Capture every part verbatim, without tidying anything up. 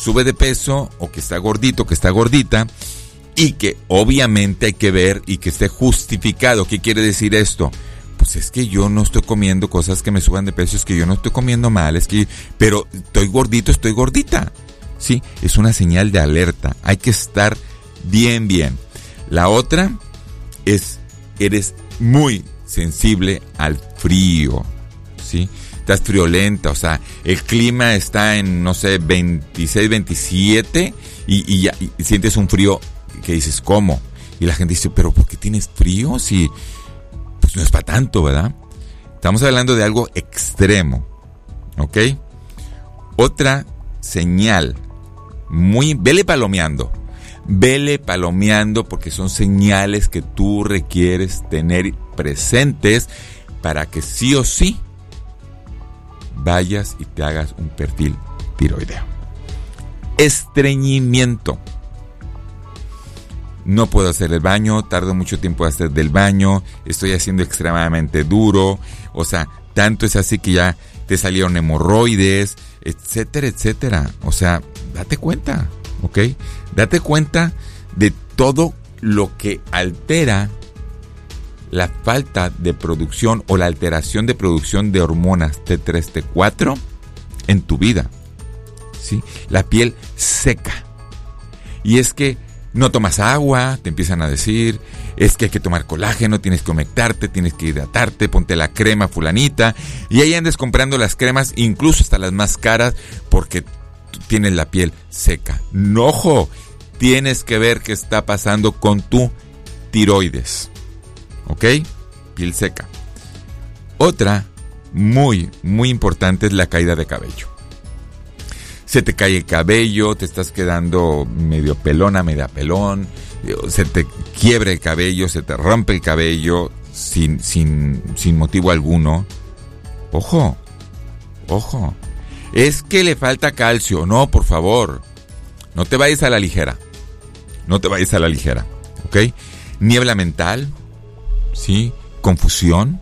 sube de peso o que está gordito, que está gordita, y que obviamente hay que ver y que esté justificado. ¿Qué quiere decir esto? Pues es que yo no estoy comiendo cosas que me suban de peso, es que yo no estoy comiendo mal, es que, pero estoy gordito, estoy gordita. Sí, es una señal de alerta. Hay que estar bien, bien. La otra es, eres muy sensible al frío, ¿sí? Estás friolenta, o sea, el clima está en, no sé, veintiséis, veintisiete y, y ya y sientes un frío que dices, ¿cómo? Y la gente dice, ¿pero por qué tienes frío? Si, pues no es para tanto, ¿verdad? Estamos hablando de algo extremo, ¿ok? Otra señal, muy, vele palomeando, vele palomeando porque son señales que tú requieres tener presentes para que sí o sí vayas y te hagas un perfil tiroideo. Estreñimiento. No puedo hacer el baño, tardo mucho tiempo en hacer del baño, estoy haciendo extremadamente duro, o sea, tanto es así que ya te salieron hemorroides, etcétera, etcétera. O sea, date cuenta, ¿ok? Date cuenta de todo lo que altera la falta de producción o la alteración de producción de hormonas T tres, T cuatro en tu vida, ¿sí? La piel seca. Y es que no tomas agua, te empiezan a decir, es que hay que tomar colágeno, tienes que humectarte, tienes que hidratarte, ponte la crema fulanita, y ahí andes comprando las cremas, incluso hasta las más caras, porque tú tienes la piel seca. No, ojo, tienes que ver qué está pasando con tu tiroides, ¿ok? Piel seca. Otra muy, muy importante es la caída de cabello. Se te cae el cabello, te estás quedando medio pelona, media pelón, se te quiebra el cabello, se te rompe el cabello sin, sin, sin motivo alguno. Ojo, ojo. Es que le falta calcio. No, por favor. No te vayas a la ligera. No te vayas a la ligera, ¿ok? Niebla mental, ¿sí? Confusión.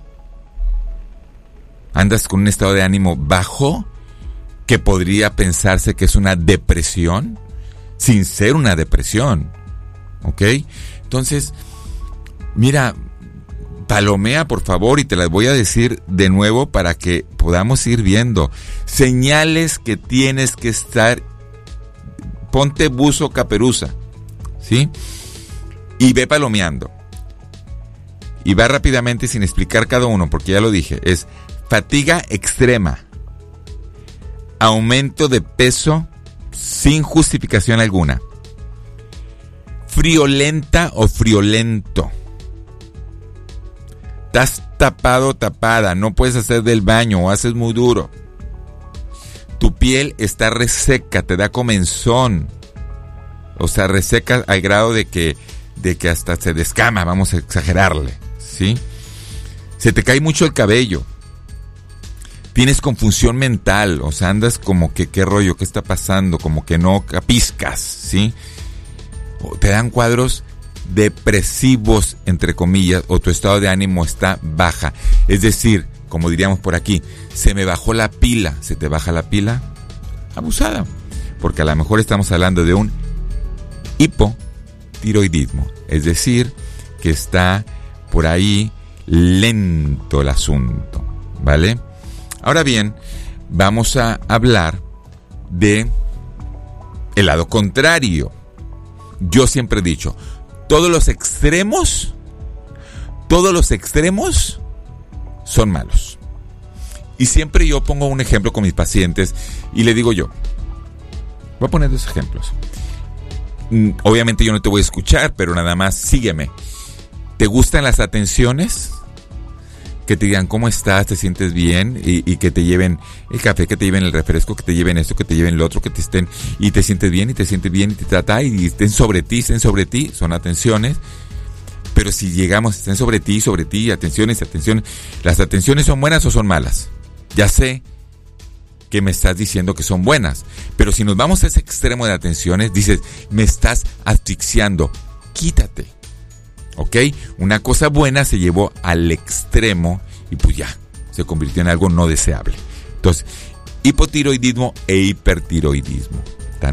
Andas con un estado de ánimo bajo, que podría pensarse que es una depresión, sin ser una depresión, ¿ok? Entonces, mira, palomea por favor y te las voy a decir de nuevo para que podamos ir viendo. Señales que tienes que estar, ponte buzo caperuza, ¿sí? Y ve palomeando. Y va rápidamente sin explicar cada uno, porque ya lo dije, es fatiga extrema, aumento de peso sin justificación alguna, friolenta o friolento, estás tapado o tapada, no puedes hacer del baño o haces muy duro, tu piel está reseca, te da comezón, o sea, reseca al grado de que, de que hasta se descama, vamos a exagerarle, ¿sí? Se te cae mucho el cabello. Tienes confusión mental, o sea, andas como que, ¿qué rollo? ¿Qué está pasando? Como que no capiscas, ¿sí? O te dan cuadros depresivos, entre comillas, o tu estado de ánimo está baja. Es decir, como diríamos por aquí, se me bajó la pila. ¿Se te baja la pila? Abusada. Porque a lo mejor estamos hablando de un hipotiroidismo. Es decir, que está por ahí lento el asunto, ¿vale? Ahora bien, vamos a hablar de el lado contrario. Yo siempre he dicho, todos los extremos, todos los extremos son malos. Y siempre yo pongo un ejemplo con mis pacientes y le digo yo, voy a poner dos ejemplos. Obviamente yo no te voy a escuchar, pero nada más sígueme. ¿Te gustan las atenciones? Que te digan cómo estás, te sientes bien y, y que te lleven el café, que te lleven el refresco, que te lleven esto, que te lleven lo otro, que te estén y te sientes bien y te sientes bien y te tratan y estén sobre ti, estén sobre ti, son atenciones. Pero si llegamos, estén sobre ti, sobre ti, atenciones, atenciones, ¿las atenciones son buenas o son malas? Ya sé que me estás diciendo que son buenas, pero si nos vamos a ese extremo de atenciones, dices, me estás asfixiando, quítate. ¿Ok? Una cosa buena se llevó al extremo y pues ya, se convirtió en algo no deseable. Entonces, hipotiroidismo e hipertiroidismo.